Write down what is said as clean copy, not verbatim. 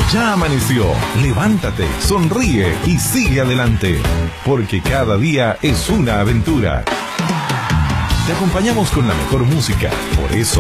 Ya amaneció. Levántate, sonríe y sigue adelante. Porque cada día es una aventura. Te acompañamos con la mejor música. Por eso,